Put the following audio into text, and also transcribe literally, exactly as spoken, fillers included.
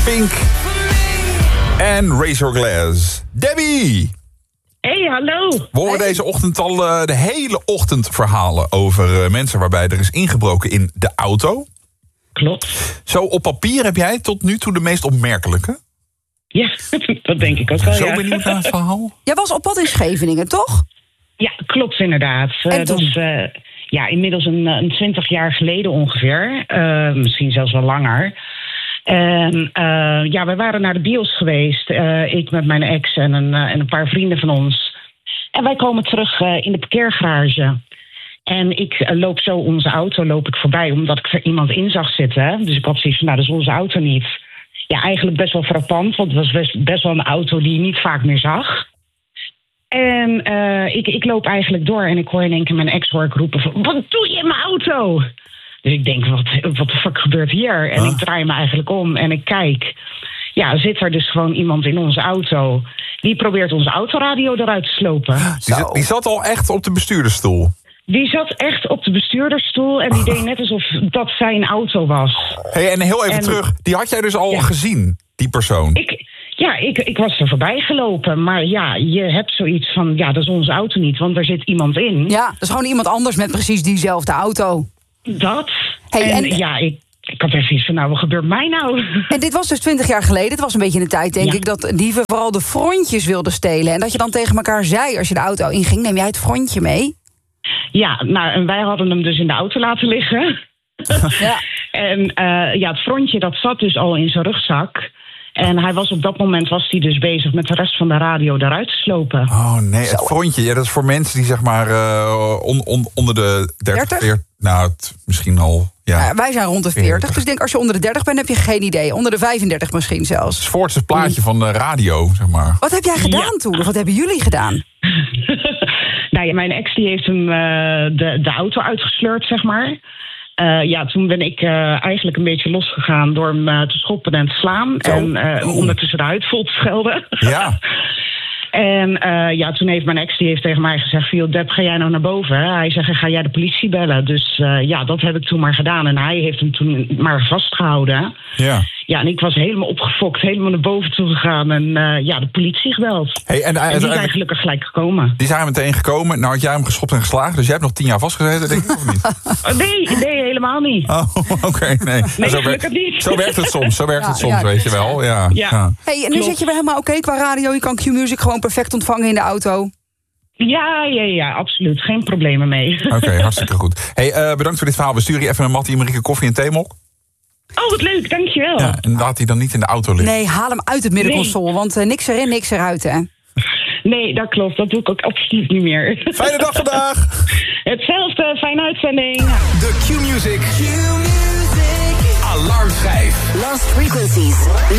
Pink en Razor Glass. Debbie! Hey, hallo. We horen hey. deze ochtend al uh, de hele ochtend verhalen over uh, mensen waarbij er is ingebroken in de auto. Klopt. Zo op papier heb jij tot nu toe de meest opmerkelijke? Ja, dat denk ik ook wel, Zo ja. benieuwd naar het verhaal. Jij was op pad in Scheveningen, toch? Ja, klopt inderdaad. En Uh, dat is uh, ja, inmiddels een, een twintig jaar geleden ongeveer. Uh, misschien zelfs wel langer. En uh, ja, wij waren naar de bios geweest. Uh, ik met mijn ex en een, uh, en een paar vrienden van ons. En wij komen terug uh, in de parkeergarage. En ik uh, loop zo onze auto loop ik voorbij, omdat ik er iemand in zag zitten. Dus ik had zoiets van, nou, dat is onze auto niet. Ja, eigenlijk best wel frappant, want het was best, best wel een auto die je niet vaak meer zag. En uh, ik, ik loop eigenlijk door en ik hoor in één keer mijn ex hoor ik roepen van, wat doe je in mijn auto? Dus ik denk, wat wat de fuck gebeurt hier? En huh? Ik draai me eigenlijk om en ik kijk. Ja, zit er dus gewoon iemand in onze auto. Die probeert onze autoradio eruit te slopen. Die zat, die zat al echt op de bestuurdersstoel? Die zat echt op de bestuurdersstoel en die deed net alsof dat zijn auto was. Hey, en heel even en, terug, die had jij dus al ja. gezien, die persoon? Ik, ja, ik, ik was er voorbij gelopen. Maar ja, je hebt zoiets van, ja, dat is onze auto niet, want er zit iemand in. Ja, dat is gewoon iemand anders met precies diezelfde auto. Dat. Hey, en, en ja, ik, ik had even iets van, nou, wat gebeurt mij nou? En dit was dus twintig jaar geleden. Het was een beetje in de tijd, denk ja. ik, dat dieven vooral de frontjes wilden stelen. En dat je dan tegen elkaar zei, als je de auto inging, neem jij het frontje mee? Ja, nou, en wij hadden hem dus in de auto laten liggen. Ja. En uh, ja, het frontje, dat zat dus al in zijn rugzak. En hij was op dat moment was hij dus bezig met de rest van de radio eruit te slopen. Oh nee, het frontje, ja, dat is voor mensen die zeg maar uh, on, on, onder de dertig, veertig, nou, het, misschien al, ja. ja. Wij zijn rond de veertig, dus ik denk als je onder de dertig bent heb je geen idee. Onder de vijfendertig misschien zelfs. Het Voortse plaatje van de radio, zeg maar. Wat heb jij gedaan ja. toen? Of wat hebben jullie gedaan? Nou ja, mijn ex die heeft hem uh, de, de auto uitgesleurd, zeg maar. Uh, ja, toen ben ik uh, eigenlijk een beetje losgegaan door hem uh, te schoppen en te slaan. Zo. En uh, ondertussen de huid vol te schelden. Ja. En uh, ja, toen heeft mijn ex die heeft tegen mij gezegd, joh, Deb, ga jij nou naar boven? Hij zegt, ga jij de politie bellen? Dus uh, ja, dat heb ik toen maar gedaan. En hij heeft hem toen maar vastgehouden. Ja. Ja, en ik was helemaal opgefokt, helemaal naar boven toe gegaan. En uh, ja, de politie gebeld. Hey, en, en die zijn gelukkig gelijk gekomen. Die zijn meteen gekomen. Nou had jij hem geschopt en geslagen, dus jij hebt nog tien jaar vastgezeten, denk ik, of niet? Nee, nee, helemaal niet. Oh, oké, okay, nee. Nee, zo, gelukkig niet. Zo werkt het soms, zo werkt ja, het soms, ja, weet je wel. Ja, ja. ja. Hey, en nu zit je weer helemaal oké okay qua radio. Je kan Q-Music gewoon perfect ontvangen in de auto. Ja, ja, ja, absoluut. Geen problemen mee. Oké, okay, hartstikke goed. Hey, uh, bedankt voor dit verhaal. We sturen je even een Mattie, Marieke koffie en theemok. Oh, wat leuk, dankjewel. Ja, en laat hij dan niet in de auto liggen. Nee, haal hem uit het middenconsole, nee. want uh, niks erin, niks eruit, hè? Nee, dat klopt. Dat doe ik ook absoluut niet meer. Fijne dag vandaag. Hetzelfde, fijne uitzending. De Q-Music. Q-Music. Alarmschijf. Lost Frequencies.